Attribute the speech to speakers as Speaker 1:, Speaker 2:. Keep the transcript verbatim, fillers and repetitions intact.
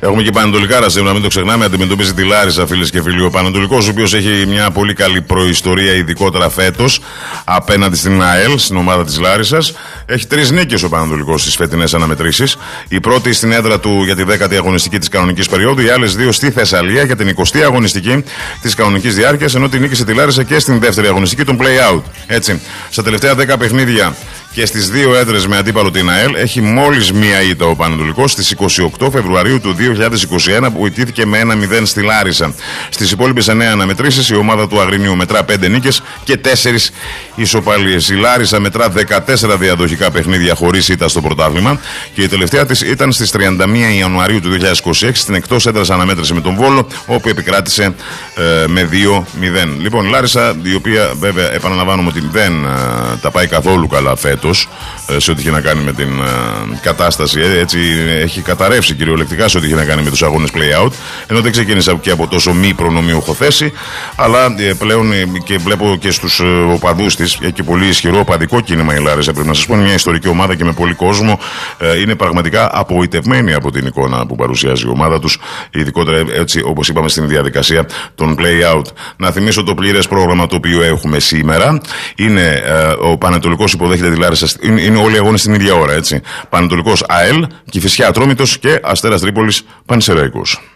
Speaker 1: Έχουμε και Πανετολικάρα σήμερα, μην το ξεχνάμε. Αντιμετωπίζει τη Λάρισα, φίλες και φίλοι. Ο Πανετολικός, ο οποίος έχει μια πολύ καλή προϊστορία, ειδικότερα φέτος, απέναντι στην ΑΕΛ, στην ομάδα της Λάρισσας. Έχει τρεις νίκες ο Πανετολικός στις φετινές αναμετρήσεις. Η πρώτη στην έδρα του για τη δέκατη αγωνιστική της κανονικής περίοδου, οι άλλες δύο στη Θεσσαλία για την εικοστή αγωνιστική της κανονικής διάρκειας, ενώ την νίκησε τη Λάρισα και στην δεύτερη αγωνιστική, τον play-out. Έτσι, στα τελευταία δέκα παιχνίδια και στις δύο έδρες με αντίπαλο την ΑΕΛ έχει μόλις μία ήττα ο Πανετολικός στις είκοσι οκτώ Φεβρουαρίου του δύο χιλιάδες είκοσι ένα που ιτήθηκε με ένα μηδέν στη Λάρισα. Στις υπόλοιπες εννέα αναμετρήσεις η ομάδα του Αγρινίου μετρά πέντε νίκες και τέσσερις ισοπαλίες. Η Λάρισα μετρά δεκατέσσερα διαδοχικά παιχνίδια χωρίς ήττα στο πρωτάθλημα και η τελευταία της ήταν στις τριάντα μία Ιανουαρίου του δύο χιλιάδες είκοσι έξι στην εκτός έδρας αναμέτρηση με τον Βόλο, όπου επικράτησε ε, με δύο μηδέν. Λοιπόν, η Λάρισα, η οποία βέβαια επαναλαμβάνουμε ότι δεν ε, τα πάει καθόλου καλά φέτος σε ό,τι είχε να κάνει με την uh, κατάσταση, έτσι έχει καταρρεύσει κυριολεκτικά σε ό,τι είχε να κάνει με τους αγώνες play-out, ενώ δεν ξεκίνησε και από τόσο μη προνομιούχο θέση, αλλά ε, πλέον ε, και βλέπω και στους ε, οπαδούς της, έχει και πολύ ισχυρό οπαδικό κίνημα η Λάρισα, πρέπει να σας πω, μια ιστορική ομάδα και με πολύ κόσμο, ε, είναι πραγματικά απογοητευμένη από την εικόνα που παρουσιάζει η ομάδα τους, ειδικότερα έτσι όπως είπαμε στην διαδικασία των play-out. Να θυμίσω το πλήρες πρόγραμμα το οποίο έχουμε σήμερα, είναι ε, ο Πανετολικός υποδέχεται τη Λάρισα, είναι, είναι όλοι οι αγώνες την ίδια ώρα, έτσι. Πανετολικός ΑΕΛ, Κηφισιά Ατρόμητος και Αστέρας Τρίπολης Πανσεραϊκός.